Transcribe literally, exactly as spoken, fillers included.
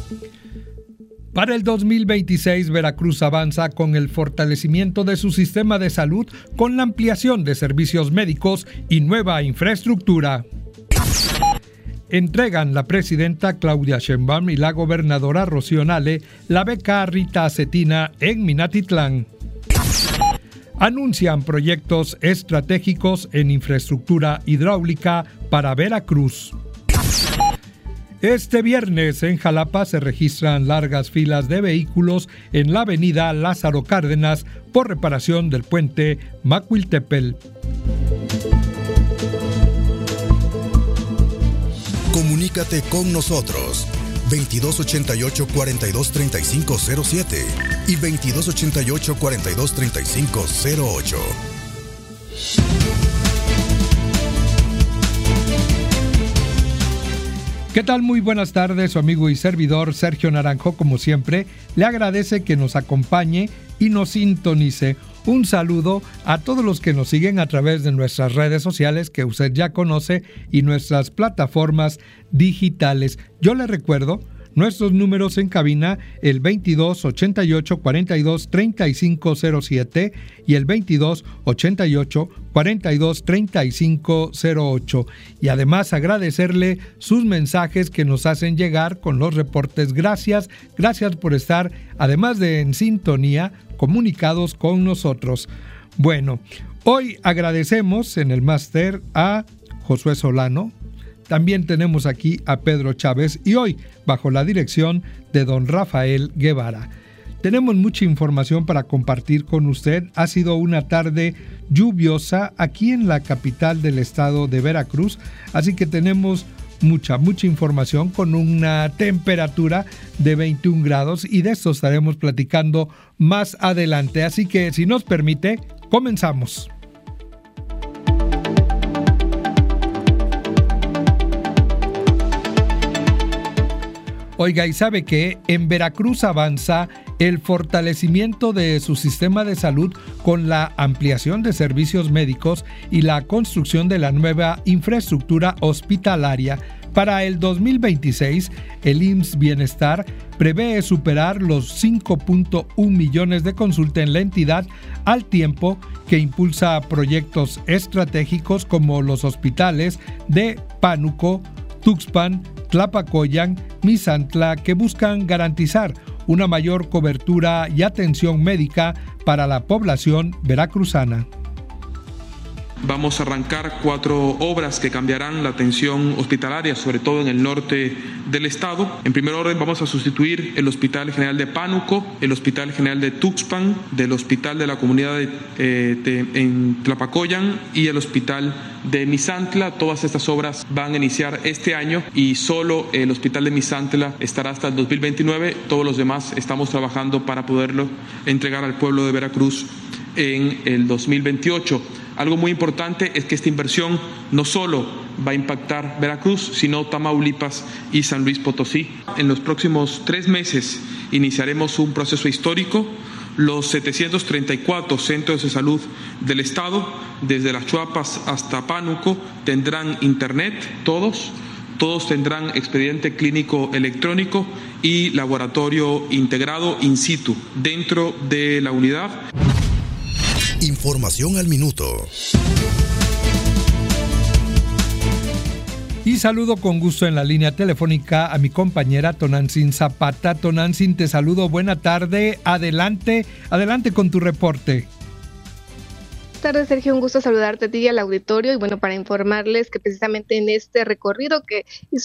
Para el dos mil veintiséis, Veracruz avanza con el fortalecimiento de su sistema de salud con la ampliación de servicios médicos y nueva infraestructura. Entregan la presidenta Claudia Sheinbaum y la gobernadora Rocío Nale la beca Rita Cetina en Minatitlán. Anuncian proyectos estratégicos en infraestructura hidráulica para Veracruz. Este viernes en Jalapa se registran largas filas de vehículos en la avenida Lázaro Cárdenas por reparación del puente Macuiltepel. Comunícate con nosotros veintidós ochenta y ocho, cuarenta y dos, treinta y cinco cero siete y veintidós ochenta y ocho, cuarenta y dos, treinta y cinco cero ocho. ¿Qué tal? Muy buenas tardes, su amigo y servidor Sergio Naranjo, como siempre, le agradece que nos acompañe y nos sintonice. Un saludo a todos los que nos siguen a través de nuestras redes sociales que usted ya conoce y nuestras plataformas digitales. Yo le recuerdo nuestros números en cabina, el veintidós ochenta y ocho, cuarenta y dos, treinta y cinco cero siete y el veintidós ochenta y ocho, cuarenta y dos, treinta y cinco cero ocho. Y además agradecerle sus mensajes que nos hacen llegar con los reportes. Gracias, gracias por estar, además de en sintonía, comunicados con nosotros. Bueno, hoy agradecemos en el máster a Josué Solano. También tenemos aquí a Pedro Chávez y hoy bajo la dirección de don Rafael Guevara. Tenemos mucha información para compartir con usted. Ha sido una tarde lluviosa aquí en la capital del estado de Veracruz, así que tenemos mucha, mucha información con una temperatura de veintiún grados y de esto estaremos platicando más adelante. Así que si nos permite, comenzamos. Oiga, ¿y sabe qué? En Veracruz avanza el fortalecimiento de su sistema de salud con la ampliación de servicios médicos y la construcción de la nueva infraestructura hospitalaria. Para el dos mil veintiséis, el I M S S Bienestar prevé superar los cinco punto uno millones de consultas en la entidad, al tiempo que impulsa proyectos estratégicos como los hospitales de Pánuco, Tuxpan, Tlapacoyan, Misantla, que buscan garantizar una mayor cobertura y atención médica para la población veracruzana. Vamos a arrancar cuatro obras que cambiarán la atención hospitalaria, sobre todo en el norte del estado. En primer orden, vamos a sustituir el Hospital General de Pánuco, el Hospital General de Tuxpan, del Hospital de la Comunidad de, eh, de, en Tlapacoyan y el Hospital de Misantla. Todas estas obras van a iniciar este año y solo el Hospital de Misantla estará hasta el dos mil veintinueve. Todos los demás estamos trabajando para poderlo entregar al pueblo de Veracruz en el dos mil veintiocho. Algo muy importante es que esta inversión no solo va a impactar Veracruz, sino Tamaulipas y San Luis Potosí. En los próximos tres meses iniciaremos un proceso histórico. Los setecientos treinta y cuatro centros de salud del estado, desde Las Chuapas hasta Pánuco, tendrán internet, todos. Todos tendrán expediente clínico electrónico y laboratorio integrado in situ dentro de la unidad. Información al minuto. Y saludo con gusto en la línea telefónica a mi compañera Tonantzin Zapata. Tonantzin, te saludo, buena tarde, adelante, adelante con tu reporte. Buenas tardes, Sergio, un gusto saludarte a ti y al auditorio y bueno, para informarles que precisamente en este recorrido que hizo